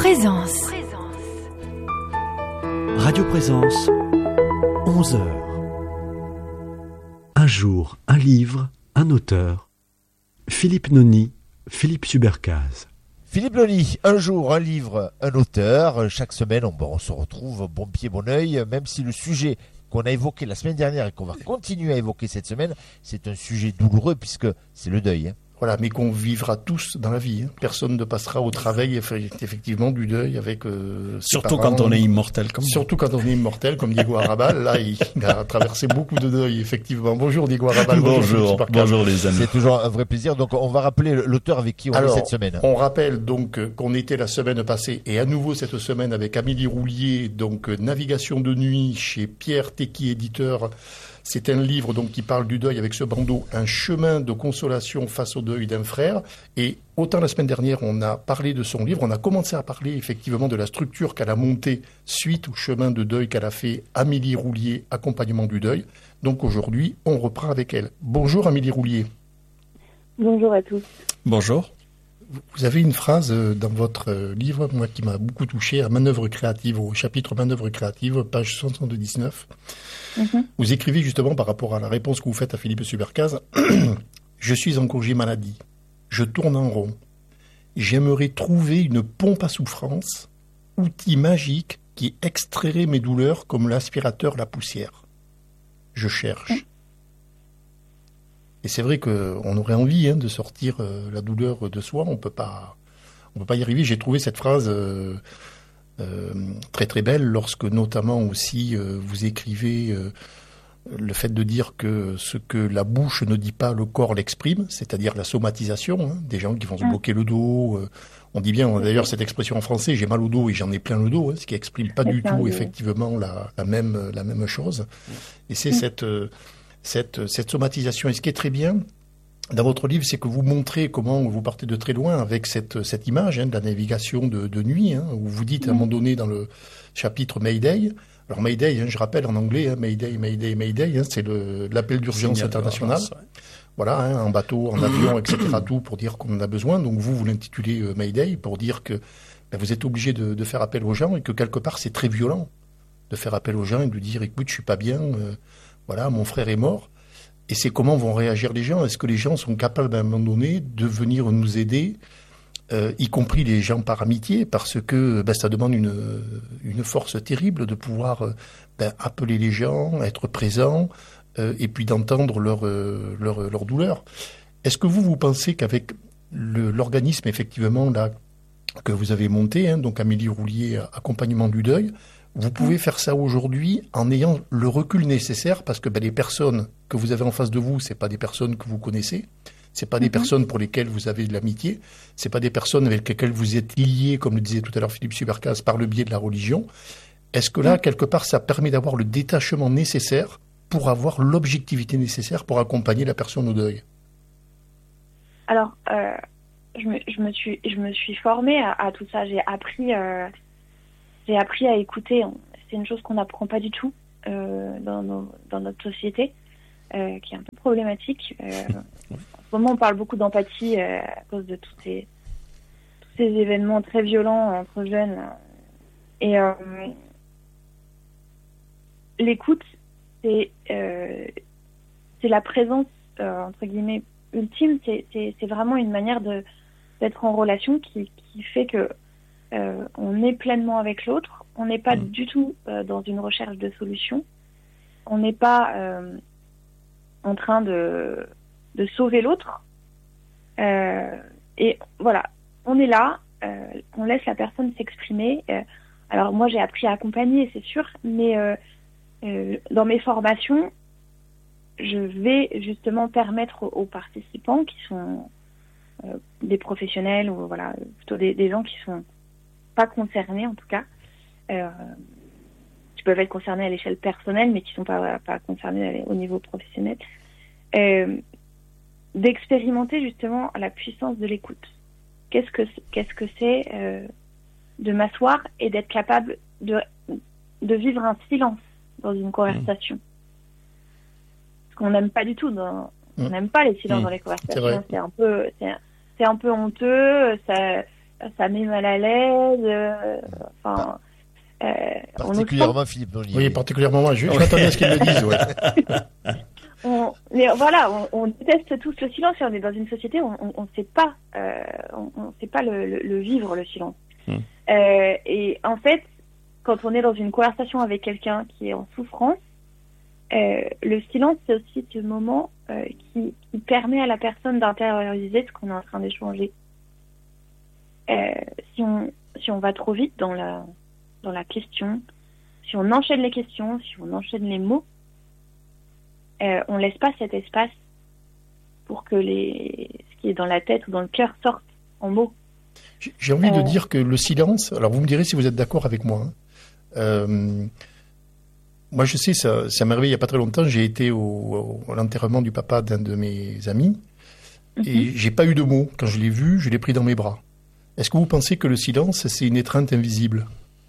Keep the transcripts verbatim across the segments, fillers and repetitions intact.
Présence. Radio Présence, onze heures. Un jour, un livre, un auteur. Philippe Noni, Philippe Subercase. Philippe Noni, un jour, un livre, un auteur. Chaque semaine, on, bon, on se retrouve bon pied, bon oeil, même si le sujet qu'on a évoqué la semaine dernière et qu'on va continuer à évoquer cette semaine, c'est un sujet douloureux puisque c'est le deuil. Hein. Voilà, mais qu'on vivra tous dans la vie. Hein. Personne ne passera au travail effectivement du deuil avec euh, ses Surtout parents. quand on est immortel comme Surtout quand on est immortel, comme Diego Arrabal. Là, il, il a traversé beaucoup de deuil, effectivement. Bonjour Diego Arrabal. Bonjour, bonjour, bonjour les amis. C'est toujours un vrai plaisir. Donc on va rappeler l'auteur avec qui on Alors, est cette semaine. On rappelle donc qu'on était la semaine passée et à nouveau cette semaine avec Amélie Roulier, donc Navigation de nuit chez Pierre Tecky, éditeur. C'est un livre donc qui parle du deuil avec ce bandeau, un chemin de consolation face au deuil d'un frère. Et autant la semaine dernière, on a parlé de son livre, on a commencé à parler effectivement de la structure qu'elle a montée suite au chemin de deuil qu'elle a fait, Amélie Roulier, accompagnement du deuil. Donc aujourd'hui, on reprend avec elle. Bonjour Amélie Roulier. Bonjour à tous. Bonjour. Vous avez une phrase dans votre livre, moi qui m'a beaucoup touché, à Manœuvre créative, au chapitre Manœuvre créative, page soixante-dix-neuf. Mm-hmm. Vous écrivez justement par rapport à la réponse que vous faites à Philippe Subercase, « Je suis en congé maladie, je tourne en rond. J'aimerais trouver une pompe à souffrance, outil magique qui extrairait mes douleurs comme l'aspirateur la poussière. Je cherche. » Et c'est vrai qu'on aurait envie hein, de sortir euh, la douleur de soi, on peut pas, on peut pas y arriver. J'ai trouvé cette phrase euh, euh, très très belle lorsque notamment aussi euh, vous écrivez euh, le fait de dire que ce que la bouche ne dit pas, le corps l'exprime, c'est-à-dire la somatisation, hein, des gens qui vont se bloquer le dos. Euh, on dit bien d'ailleurs cette expression en français, j'ai mal au dos et j'en ai plein le dos, hein, ce qui exprime pas du tout effectivement la, la même la même chose. Et c'est cette euh, Cette, cette somatisation. Et ce qui est très bien dans votre livre, c'est que vous montrez comment vous partez de très loin avec cette, cette image hein, de la navigation de, de nuit, hein, où vous dites à un moment donné dans le chapitre Mayday, alors Mayday, hein, je rappelle en anglais, hein, Mayday, Mayday, Mayday, hein, c'est le, l'appel d'urgence international. Ouais. Voilà, hein, en bateau, en avion, et cetera, tout pour dire qu'on en a besoin. Donc vous, vous l'intitulez euh, Mayday pour dire que ben, vous êtes obligé de, de faire appel aux gens et que quelque part c'est très violent de faire appel aux gens et de dire écoute, je suis pas bien. Euh, Voilà, mon frère est mort. Et c'est comment vont réagir les gens. Est-ce que les gens sont capables, à un moment donné, de venir nous aider, euh, y compris les gens par amitié, parce que ben, ça demande une, une force terrible de pouvoir ben, appeler les gens, être présent, euh, et puis d'entendre leur, euh, leur, leur douleur. Est-ce que vous, vous pensez qu'avec le, l'organisme, effectivement, là, que vous avez monté, hein, donc Amélie Roulier, accompagnement du deuil, vous pouvez faire ça aujourd'hui en ayant le recul nécessaire parce que ben, les personnes que vous avez en face de vous, c'est pas des personnes que vous connaissez, c'est pas des mm-hmm. personnes pour lesquelles vous avez de l'amitié, c'est pas des personnes avec lesquelles vous êtes liés, comme le disait tout à l'heure Philippe Subercase, par le biais de la religion. Est-ce que là, mm-hmm. quelque part, ça permet d'avoir le détachement nécessaire pour avoir l'objectivité nécessaire pour accompagner la personne au deuil? Alors, euh, je, me, je, me suis, je me suis formée à, à tout ça. J'ai appris... Euh... J'ai appris à écouter. C'est une chose qu'on n'apprend pas du tout euh, dans, nos, dans notre société, euh, qui est un peu problématique. Euh, en ce moment, on parle beaucoup d'empathie euh, à cause de tous ces, tous ces événements très violents entre jeunes. Et euh, l'écoute, c'est, euh, c'est la présence, euh, entre guillemets, ultime. C'est, c'est, c'est vraiment une manière de, d'être en relation qui, qui fait que Euh, on est pleinement avec l'autre, on n'est pas mmh. du tout euh, dans une recherche de solution, on n'est pas euh, en train de, de sauver l'autre, euh, et voilà, on est là, euh, on laisse la personne s'exprimer. Euh, alors moi j'ai appris à accompagner, c'est sûr, mais euh, euh, dans mes formations, je vais justement permettre aux, aux participants qui sont euh, des professionnels ou voilà, plutôt des, des gens qui sont pas concernés en tout cas, euh, qui peuvent être concernés à l'échelle personnelle mais qui sont pas, pas concernés au niveau professionnel, euh, d'expérimenter justement la puissance de l'écoute. Qu'est-ce que, qu'est-ce que c'est euh, de m'asseoir et d'être capable de, de vivre un silence dans une conversation. Mmh. Parce qu'on n'aime pas du tout, dans, mmh. on n'aime pas les silences mmh. dans les conversations, c'est, c'est un peu, c'est, c'est un peu honteux, ça, ça met mal à l'aise. Euh, enfin, euh, particulièrement Philippe Noni. Oui, particulièrement moi. Je, je m'attendais à ce qu'il le dise. Ouais. on, mais voilà, on, on déteste tous le silence. Et on est dans une société, où on ne sait pas, euh, on, on sait pas le, le, le vivre le silence. Mmh. Euh, et en fait, quand on est dans une conversation avec quelqu'un qui est en souffrance, euh, le silence, c'est aussi ce moment euh, qui, qui permet à la personne d'intérioriser ce qu'on est en train d'échanger. Euh, si on si on va trop vite dans la dans la question, si on enchaîne les questions, si on enchaîne les mots, euh, on laisse pas cet espace pour que les ce qui est dans la tête ou dans le cœur sorte en mots. J'ai envie euh... de dire que le silence. Alors vous me direz si vous êtes d'accord avec moi. Hein. Euh, moi je sais, ça, ça m'est arrivé il y a pas très longtemps. J'ai été au, au, à l'enterrement du papa d'un de mes amis mm-hmm. et j'ai pas eu de mots. Quand je l'ai vu, je l'ai pris dans mes bras. Est-ce que vous pensez que le silence, c'est une étreinte invisible ?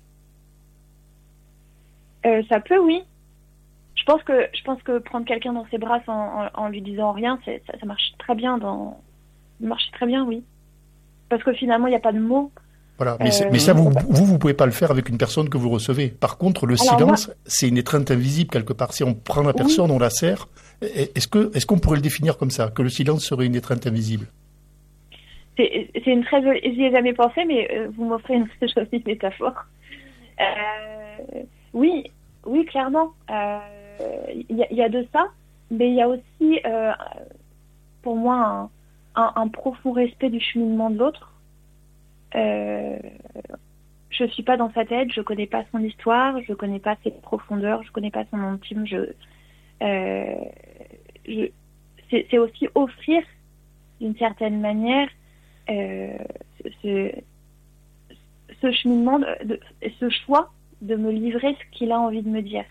euh, Ça peut, oui. Je pense que je pense que prendre quelqu'un dans ses bras sans, en, en lui disant rien, c'est, ça, ça marche très bien. Dans, ça marche très bien, oui. Parce que finalement, il n'y a pas de mots. Voilà, mais, euh, mais ça, vous, vous, vous pouvez pas le faire avec une personne que vous recevez. Par contre, le Alors silence, moi... c'est une étreinte invisible quelque part. Si on prend la personne, oui. on la serre. Est-ce que, est-ce qu'on pourrait le définir comme ça, que le silence serait une étreinte invisible ? C'est, c'est une très jolie... J'y ai jamais pensé, mais euh, vous m'offrez une très jolie métaphore. Euh, oui, oui, clairement. Il euh, y, y a de ça, mais il y a aussi, euh, pour moi, un, un, un profond respect du cheminement de l'autre. Euh, je suis pas dans sa tête, je connais pas son histoire, je connais pas ses profondeurs, je connais pas son intime. Je, euh, je, c'est, c'est aussi offrir, d'une certaine manière, Euh, ce, ce cheminement, de, de, ce choix de me livrer ce qu'il a envie de me dire.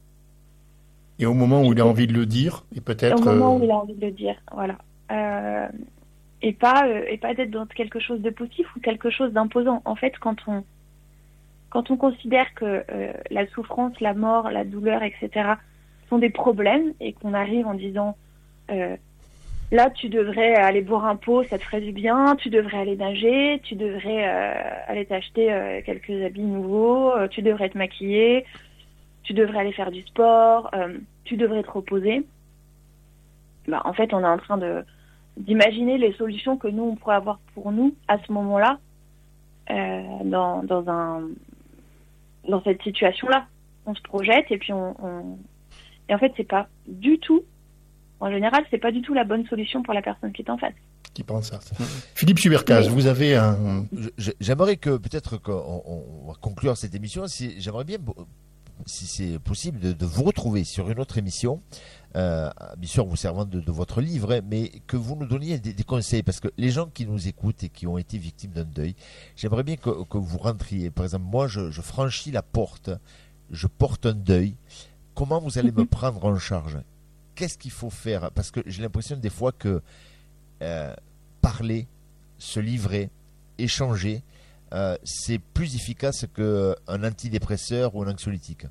Et au moment où il a envie de le dire, et peut-être... Au moment euh... où il a envie de le dire, voilà. Euh, et pas, euh, et pas d'être dans quelque chose de poussif ou quelque chose d'imposant. En fait, quand on, quand on considère que euh, la souffrance, la mort, la douleur, et cetera sont des problèmes et qu'on arrive en disant... Euh, Là, tu devrais aller boire un pot, ça te ferait du bien. Tu devrais aller nager. Tu devrais euh, aller t'acheter euh, quelques habits nouveaux. Euh, tu devrais te maquiller. Tu devrais aller faire du sport. Euh, tu devrais te reposer. Bah, en fait, on est en train de d'imaginer les solutions que nous on pourrait avoir pour nous à ce moment-là, euh, dans dans un dans cette situation-là. On se projette et puis on, on... et en fait, c'est pas du tout. En général, c'est pas du tout la bonne solution pour la personne qui est en face. Qui pense ça. Philippe Subercaz, oui. Vous avez un... J'aimerais que, peut-être qu'on on va conclure cette émission, si, j'aimerais bien, si c'est possible, de, de vous retrouver sur une autre émission, euh, bien sûr vous servant de, de votre livre, mais que vous nous donniez des, des conseils, parce que les gens qui nous écoutent et qui ont été victimes d'un deuil, j'aimerais bien que, que vous rentriez. Par exemple, moi, je, je franchis la porte, je porte un deuil. Comment vous allez me prendre en charge ? Qu'est-ce qu'il faut faire ? Parce que j'ai l'impression des fois que euh, parler, se livrer, échanger, euh, c'est plus efficace qu'un antidépresseur ou un anxiolytique.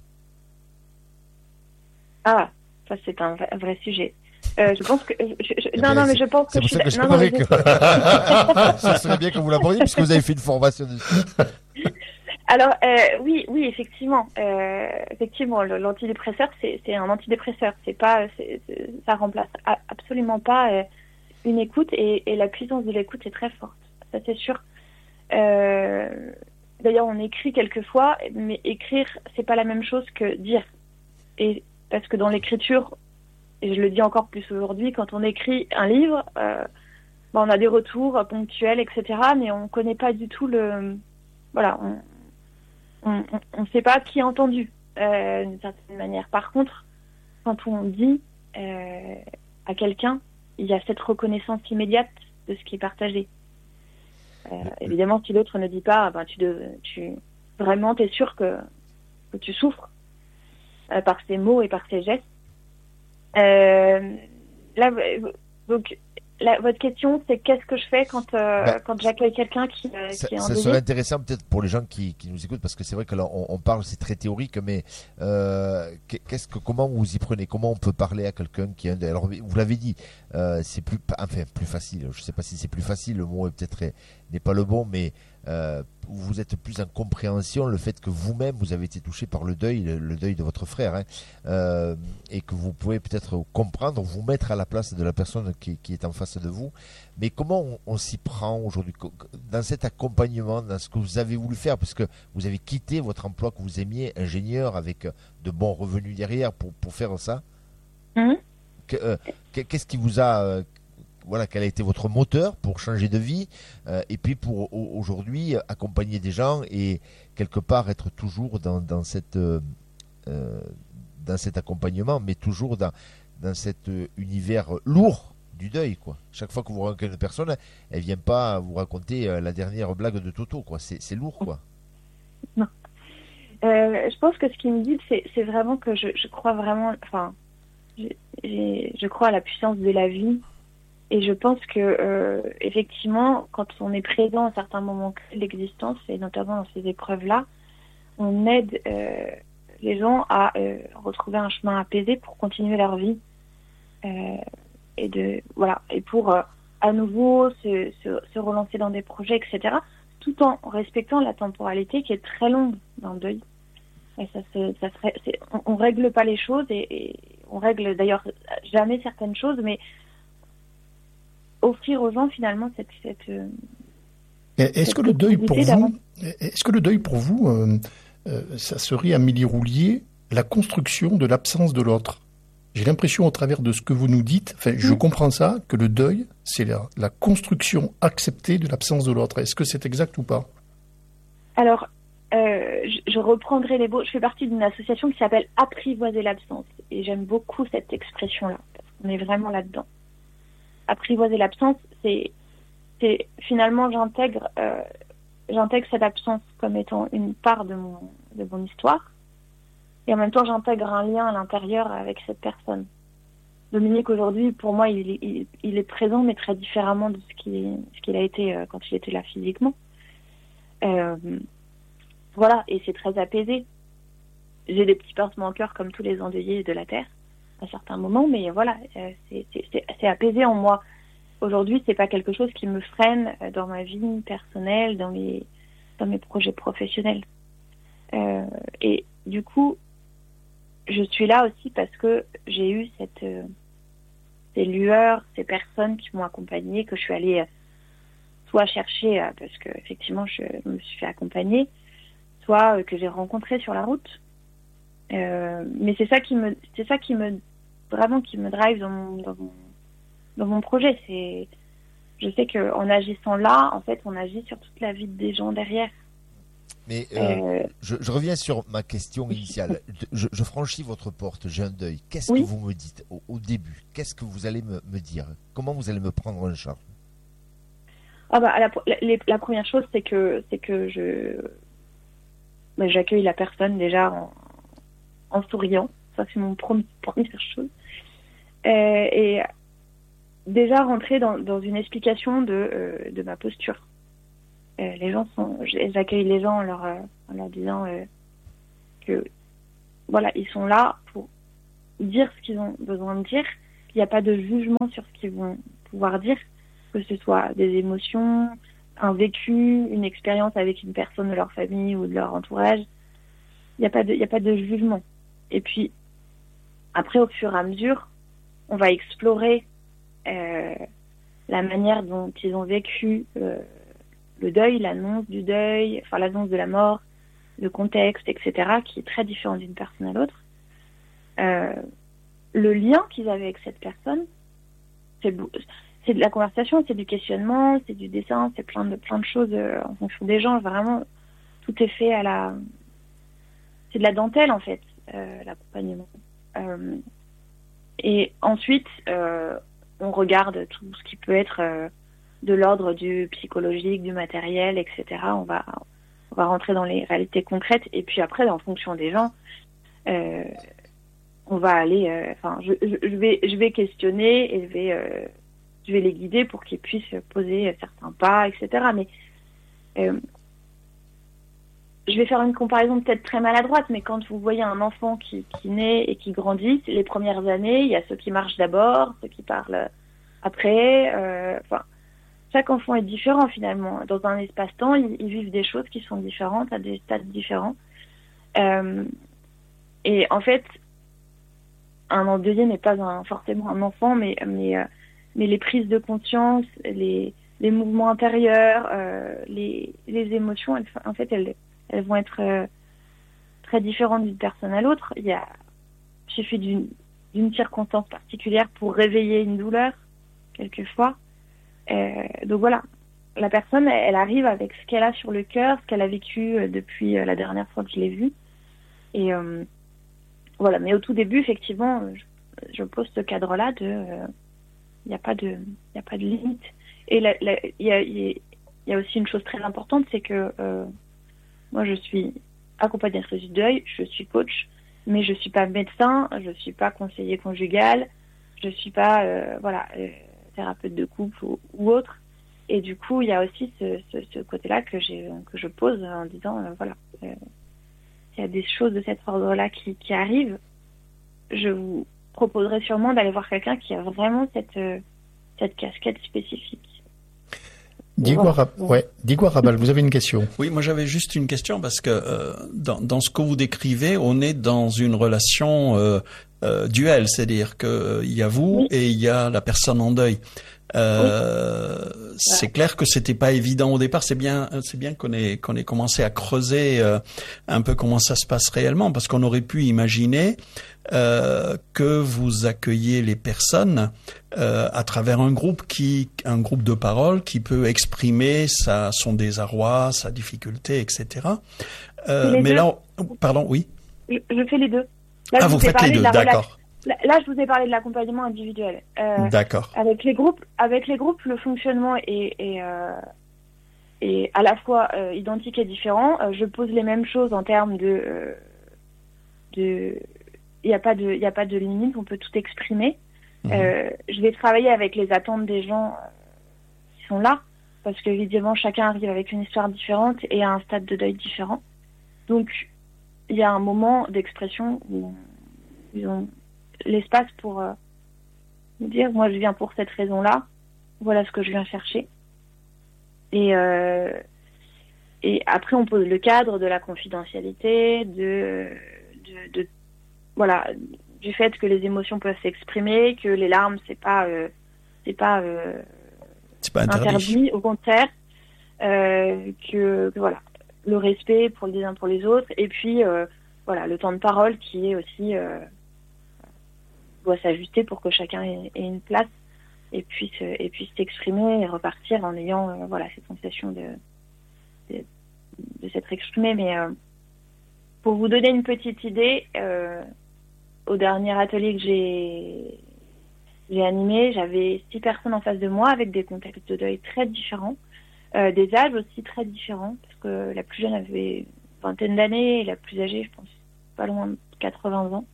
Ah, ça c'est un vrai, un vrai sujet. Euh, je pense que je, je, non non mais je pense que c'est pour je ça que suis... je non, connais non, que je... ça serait bien que vous l'abordiez puisque vous avez fait une formation dessus. Alors euh, oui, oui, effectivement, euh, effectivement, le, l'antidépresseur, c'est, c'est un antidépresseur, c'est pas, c'est, c'est, ça remplace a, absolument pas euh, une écoute et, et la puissance de l'écoute est très forte, ça c'est sûr. Euh, d'ailleurs, on écrit quelquefois, mais écrire, c'est pas la même chose que dire, et parce que dans l'écriture, et je le dis encore plus aujourd'hui, quand on écrit un livre, euh, ben, on a des retours ponctuels, et cetera, mais on connaît pas du tout le, voilà. On, on ne sait pas qui a entendu euh, d'une certaine manière. Par contre, quand on dit euh, à quelqu'un, il y a cette reconnaissance immédiate de ce qui est partagé. Euh, évidemment, si l'autre ne dit pas, ben, tu, de, tu vraiment t'es sûr que, que tu souffres euh, par ses mots et par ses gestes. Euh, là, donc, la, votre question, c'est qu'est-ce que je fais quand, euh, Ben, quand j'accueille quelqu'un qui, euh, Ça, qui est ça endeuillé. serait intéressant peut-être pour les gens qui, qui nous écoutent, parce que c'est vrai que là on, on parle, c'est très théorique, mais euh, qu'est-ce que, comment vous y prenez, comment on peut parler à quelqu'un qui est endeuillé. Alors vous l'avez dit, euh, c'est plus, enfin plus facile. Je sais pas si c'est plus facile, le mot est peut-être n'est pas le bon, mais euh, vous êtes plus en compréhension le fait que vous-même vous avez été touché par le deuil, le, le deuil de votre frère, hein, euh, et que vous pouvez peut-être comprendre, vous mettre à la place de la personne qui, qui est en face de vous. Mais comment on, on s'y prend aujourd'hui dans cet accompagnement, dans ce que vous avez voulu faire, parce que vous avez quitté votre emploi que vous aimiez, ingénieur, avec de bons revenus derrière pour, pour faire ça. Mhm. Que, euh, qu'est-ce qui vous a, euh, voilà, quel a été votre moteur pour changer de vie, euh, et puis pour au, aujourd'hui accompagner des gens et quelque part être toujours dans, dans cette euh, euh, dans cet accompagnement, mais toujours dans dans cet euh, univers lourd du deuil, quoi. Chaque fois que vous rencontrez une personne, elle vient pas vous raconter euh, la dernière blague de Toto, quoi. C'est, c'est lourd, quoi. Non. Euh, je pense que ce qui me guide, c'est, c'est vraiment que je, je crois vraiment, enfin, je, j'ai- je crois à la puissance de la vie. Et je pense que, euh, effectivement, quand on est présent à certains moments clés de l'existence, et notamment dans ces épreuves-là, on aide euh, les gens à euh, retrouver un chemin apaisé pour continuer leur vie. Euh, et de voilà et pour euh, à nouveau se, se, se relancer dans des projets, et cetera, tout en respectant la temporalité qui est très longue dans le deuil. Et ça, se, ça serait, c'est, on, on règle pas les choses et, et on règle d'ailleurs jamais certaines choses, mais offrir aux gens finalement cette, cette euh, Est-ce cette que le deuil pour possibilité d'avoir- vous, est-ce que le deuil pour vous, euh, euh, ça serait, Amélie Roulier, la construction de l'absence de l'autre? J'ai l'impression, au travers de ce que vous nous dites, enfin, je Mm. comprends ça, que le deuil, c'est la, la construction acceptée de l'absence de l'autre. Est-ce que c'est exact ou pas? Alors, euh, je, je reprendrai les mots. Je fais partie d'une association qui s'appelle Apprivoiser l'absence. Et j'aime beaucoup cette expression-là, parce qu'on est vraiment là-dedans. Apprivoiser l'absence, c'est, c'est finalement, j'intègre, euh, j'intègre cette absence comme étant une part de mon, de mon histoire. Et en même temps, j'intègre un lien à l'intérieur avec cette personne. Dominique, aujourd'hui, pour moi, il, il, il est présent, mais très différemment de ce qu'il, ce qu'il a été euh, quand il était là physiquement. Euh, voilà, et c'est très apaisé. J'ai des petits pincements au cœur comme tous les endeuillés de la Terre à certains moments, mais voilà, euh, c'est, c'est, c'est, c'est apaisé en moi. Aujourd'hui, c'est pas quelque chose qui me freine euh, dans ma vie personnelle, dans mes, dans mes projets professionnels. Euh, et du coup, je suis là aussi parce que j'ai eu cette, euh, ces lueurs, ces personnes qui m'ont accompagnée, que je suis allée euh, soit chercher, euh, parce que effectivement je me suis fait accompagner, soit euh, que j'ai rencontré sur la route. Euh, mais c'est ça qui me, c'est ça qui me, vraiment qui me drive dans mon, dans mon, dans mon projet. C'est, je sais que en agissant là, en fait, on agit sur toute la vie des gens derrière. Mais euh, Euh, je, je reviens sur ma question initiale. Je, je franchis votre porte, j'ai un deuil. Qu'est-ce Oui. que vous me dites au, au début? Qu'est-ce que vous allez me, me dire? Comment vous allez me prendre en charge? Ah bah la, la, les- la première chose c'est que c'est que je bah, j'accueille la personne déjà en, en souriant. Ça c'est mon premier, première chose. Euh, et déjà rentrer dans, dans une explication de euh, de ma posture. Euh, les gens sont, j'accueille les gens en leur euh, en leur disant euh, que voilà, ils sont là pour dire ce qu'ils ont besoin de dire. Il n'y a pas de jugement sur ce qu'ils vont pouvoir dire, que ce soit des émotions, un vécu, une expérience avec une personne de leur famille ou de leur entourage. Il n'y a pas de, il n'y a pas de jugement. Et puis, après, au fur et à mesure, on va explorer euh, la manière dont ils ont vécu euh, le deuil, l'annonce du deuil, enfin l'annonce de la mort, le contexte, et cetera, qui est très différent d'une personne à l'autre. Euh, le lien qu'ils avaient avec cette personne, c'est, c'est de la conversation, c'est du questionnement, c'est du dessin, c'est plein de plein de choses euh, en fonction des gens. Vraiment, tout est fait à la, c'est de la dentelle en fait, euh, l'accompagnement. Euh, et ensuite, euh, on regarde tout ce qui peut être euh, de l'ordre du psychologique, du matériel, et cetera. On va on va rentrer dans les réalités concrètes et puis après, en fonction des gens. Euh, on va aller, enfin, euh, je, je, je vais, je vais questionner et je vais, euh, je vais les guider pour qu'ils puissent poser certains pas, et cetera. Mais euh, je vais faire une comparaison peut-être très maladroite, mais quand vous voyez un enfant qui, qui naît et qui grandit, les premières années, il y a ceux qui marchent d'abord, ceux qui parlent après. Euh, enfin, chaque enfant est différent finalement. Dans un espace-temps, ils, ils vivent des choses qui sont différentes, à des stades différents. Euh, et en fait, un endeuillé n'est pas un, forcément un enfant, mais, mais, euh, mais les prises de conscience, les, les mouvements intérieurs, euh, les, les émotions, elles, en fait, elles, elles vont être euh, très différentes d'une personne à l'autre. Il y a, il suffit d'une, d'une circonstance particulière pour réveiller une douleur, quelquefois. Euh, donc voilà, la personne, elle arrive avec ce qu'elle a sur le cœur, ce qu'elle a vécu depuis la dernière fois que je l'ai vue. Et euh, voilà, mais au tout début, effectivement, je, je pose ce cadre-là de, il euh, n'y a pas de, il y a pas de limite. Et il y a, y a aussi une chose très importante, c'est que euh, moi, je suis accompagnatrice du deuil, je suis coach, mais je suis pas médecin, je suis pas conseiller conjugal, je suis pas, euh, voilà, euh, thérapeute de couple ou, ou autre. Et du coup, il y a aussi ce, ce, ce côté-là que j'ai, que je pose en disant, euh, voilà. Euh, il y a des choses de cet ordre-là qui, qui arrivent, je vous proposerai sûrement d'aller voir quelqu'un qui a vraiment cette, euh, cette casquette spécifique. Diego, voilà. Rab... ouais. Diego Rabal, vous avez une question? Oui, moi j'avais juste une question parce que euh, dans, dans ce que vous décrivez, on est dans une relation euh, euh, duel, c'est-à-dire que euh, il y a vous oui. et il y a la personne en deuil. Euh, oui. C'est ouais. clair que c'était pas évident au départ. C'est bien, c'est bien qu'on ait qu'on ait commencé à creuser euh, un peu comment ça se passe réellement, parce qu'on aurait pu imaginer euh, que vous accueillez les personnes euh, à travers un groupe qui, un groupe de parole qui peut exprimer sa son désarroi, sa difficulté, et cetera. Euh, mais deux. là, pardon, oui. Je, je fais les deux. Là, ah, vous faites les deux, de d'accord. Là, je vous ai parlé de l'accompagnement individuel. Euh, D'accord. Avec les groupes, avec les groupes, le fonctionnement est, est, euh, est à la fois euh, identique et différent. Euh, je pose les mêmes choses en termes de, euh, de, il n'y a pas de, il n'y a pas de limite. On peut tout exprimer. Mmh. Euh, je vais travailler avec les attentes des gens qui sont là, parce qu'évidemment chacun arrive avec une histoire différente et à un stade de deuil différent. Donc, il y a un moment d'expression où ils ont l'espace pour euh, me dire, moi je viens pour cette raison-là, voilà ce que je viens chercher. Et, euh, et après on pose le cadre de la confidentialité, de, de, de voilà, du fait que les émotions peuvent s'exprimer, que les larmes c'est pas euh, c'est pas, euh, c'est pas interdit. interdit, au contraire, euh, que, que voilà, le respect pour les uns pour les autres, et puis euh, voilà, le temps de parole qui est aussi euh, doit s'ajuster pour que chacun ait, ait une place et puisse et puisse s'exprimer et repartir en ayant euh, voilà cette sensation de de, de s'être exprimé. Mais euh, pour vous donner une petite idée, euh, au dernier atelier que j'ai j'ai animé, j'avais six personnes en face de moi avec des contextes de deuil très différents, euh, des âges aussi très différents, parce que la plus jeune avait une vingtaine d'années et la plus âgée, je pense, pas loin de quatre-vingts ans.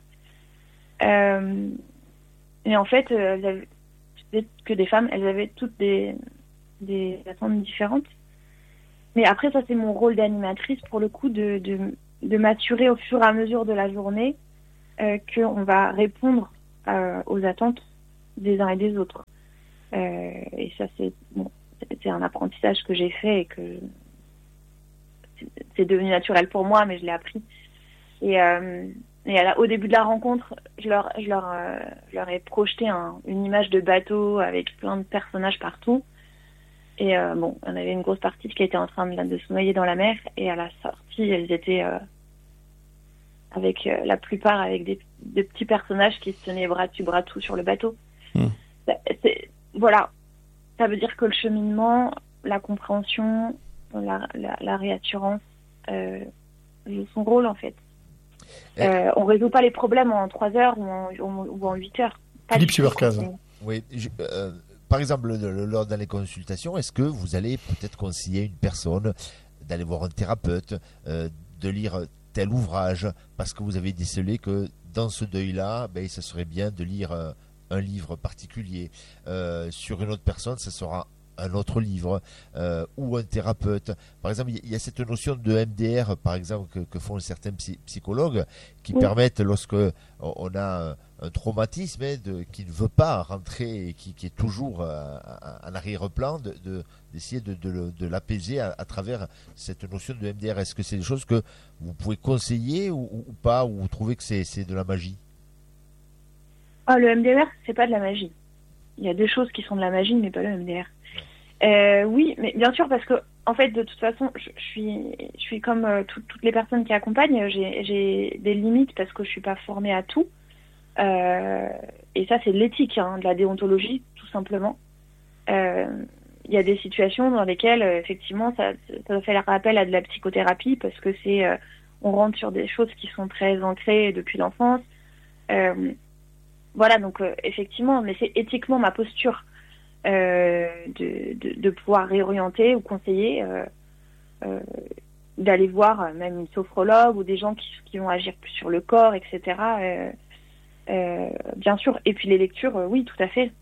Euh, et en fait, elles avaient, c'était que des femmes, elles avaient toutes des, des attentes différentes. Mais après, ça, c'est mon rôle d'animatrice, pour le coup, de, de, de m'assurer au fur et à mesure de la journée euh, qu'on va répondre euh, aux attentes des uns et des autres. Euh, et ça, c'est, bon, c'est un apprentissage que j'ai fait et que c'est, c'est devenu naturel pour moi, mais je l'ai appris. Et euh, Et à la, au début de la rencontre, je leur, je leur, euh, je leur ai projeté un, une image de bateau avec plein de personnages partout. Et euh, bon, on avait une grosse partie qui était en train de, de se noyer dans la mer. Et à la sortie, elles étaient euh, avec euh, la plupart avec des, des petits personnages qui se tenaient bras dessus, bras dessous sur le bateau. Mmh. C'est, voilà, ça veut dire que le cheminement, la compréhension, la, la, la réassurance euh, joue son rôle en fait. Euh, on résout pas les problèmes en trois heures ou en, ou en huit heures. Philippe Subercase. Oui, je, euh, par exemple, lors dans les consultations, est-ce que vous allez peut-être conseiller une personne d'aller voir un thérapeute, euh, de lire tel ouvrage, parce que vous avez décelé que dans ce deuil-là, ben, ça serait bien de lire euh, un livre particulier. Euh, sur une autre personne, ça sera un autre livre euh, ou un thérapeute. Par exemple, il y a cette notion de M D R, par exemple, que, que font certains psy- psychologues, qui oui. permettent, lorsque on a un, un traumatisme hein, de, qui ne veut pas rentrer et qui, qui est toujours euh, en arrière-plan, de, de, d'essayer de, de, de l'apaiser à, à travers cette notion de M D R. Est-ce que c'est des choses que vous pouvez conseiller ou, ou pas, ou vous trouvez que c'est, c'est de la magie? Ah, le M D R, c'est pas de la magie. Il y a des choses qui sont de la magie, mais pas le M D R. Euh, oui, mais bien sûr, parce que en fait, de toute façon, je, je suis, je suis comme euh, tout, toutes les personnes qui accompagnent. J'ai, j'ai des limites parce que je suis pas formée à tout. Euh, et ça, c'est de l'éthique, hein, de la déontologie, tout simplement. Il euh, y a des situations dans lesquelles, euh, effectivement, ça, ça fait appel à de la psychothérapie parce que c'est, euh, on rentre sur des choses qui sont très ancrées depuis l'enfance. Euh, voilà, donc euh, effectivement, mais c'est éthiquement ma posture. Euh, de, de, de pouvoir réorienter ou conseiller, euh, euh, d'aller voir même une sophrologue ou des gens qui, qui vont agir plus sur le corps, et cetera. Euh, euh, bien sûr. Et puis les lectures, euh, oui, tout à fait.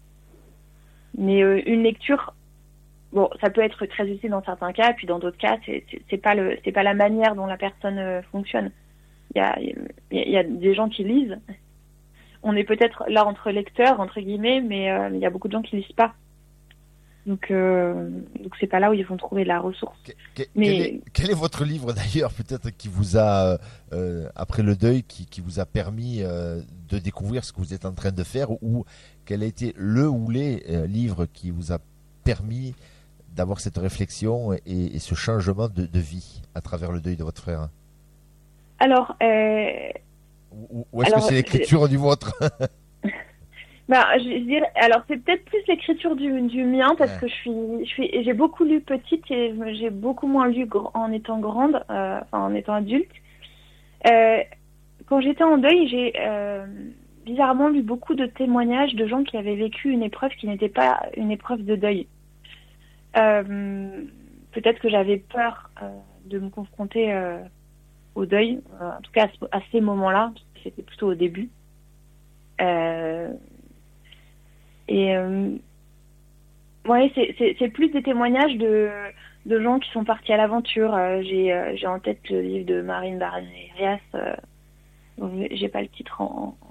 Mais euh, une lecture, bon, ça peut être très utile dans certains cas, puis dans d'autres cas, c'est, c'est, c'est pas le, c'est pas la manière dont la personne euh, fonctionne. Il y a, il y a, il y a des gens qui lisent. On est peut-être là entre lecteurs, entre guillemets, mais euh, il y a beaucoup de gens qui lisent pas. Donc, euh, donc c'est pas là où ils vont trouver la ressource. Que, que, mais... quel, est, quel est votre livre d'ailleurs, peut-être, qui vous a, euh, après le deuil, qui, qui vous a permis euh, de découvrir ce que vous êtes en train de faire, ou quel a été le ou les euh, livres qui vous a permis d'avoir cette réflexion et, et ce changement de, de vie à travers le deuil de votre frère? Alors... Euh... Ou, ou est-ce alors, que c'est l'écriture je... du vôtre? Ben, je dirais, alors c'est peut-être plus l'écriture du, du mien parce ouais. que je suis, je suis, j'ai beaucoup lu petite et j'ai beaucoup moins lu gr- en étant grande, euh, enfin en étant adulte. Euh, quand j'étais en deuil, j'ai euh, bizarrement lu beaucoup de témoignages de gens qui avaient vécu une épreuve qui n'était pas une épreuve de deuil. Euh, peut-être que j'avais peur euh, de me confronter euh, au deuil, euh, en tout cas à, à ces moments-là, c'était plutôt au début. Euh, et euh, ouais, c'est, c'est, c'est plus des témoignages de, de gens qui sont partis à l'aventure. Euh, j'ai, euh, j'ai en tête le livre de Marine Barnerias, euh, j'ai pas le titre en, en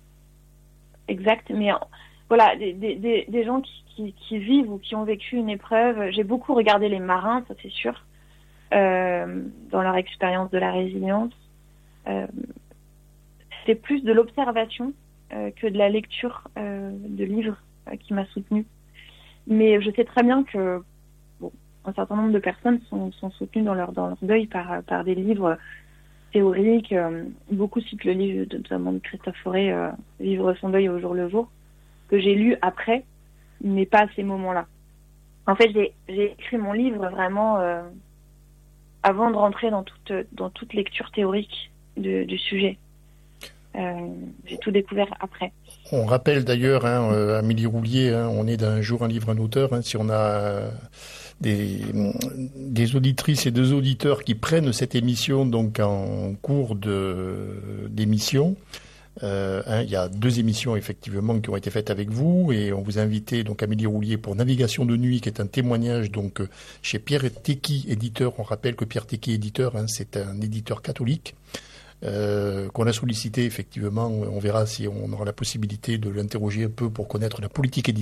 exact, mais en, voilà, des, des, des gens qui, qui, qui vivent ou qui ont vécu une épreuve. J'ai beaucoup regardé les marins, ça c'est sûr. Euh, dans leur expérience de la résilience, euh, c'est plus de l'observation euh, que de la lecture euh, de livres euh, qui m'a soutenue. Mais je sais très bien que bon, un certain nombre de personnes sont, sont soutenues dans leur, dans leur deuil par, par des livres théoriques. Euh, beaucoup citent le livre de, notamment de Christophe Fauré, euh, Vivre son deuil au jour le jour, que j'ai lu après, mais pas à ces moments-là. En fait, j'ai, j'ai écrit mon livre vraiment euh, avant de rentrer dans toute, dans toute lecture théorique de, du sujet. Euh, j'ai tout découvert après. On rappelle d'ailleurs, hein, euh, Amélie Roulier, hein, on est d'un jour un livre, un auteur. Hein, si on a euh, des, des auditrices et des auditeurs qui prennent cette émission donc en cours de, d'émission, euh, hein, il y a deux émissions effectivement qui ont été faites avec vous et on vous a invité donc Amélie Roulier pour Navigation de nuit, qui est un témoignage donc chez Pierre Tecky, éditeur. On rappelle que Pierre Tecky, éditeur, hein, c'est un éditeur catholique. Euh, qu'on a sollicité effectivement. On verra si on aura la possibilité de l'interroger un peu pour connaître la politique éditoriale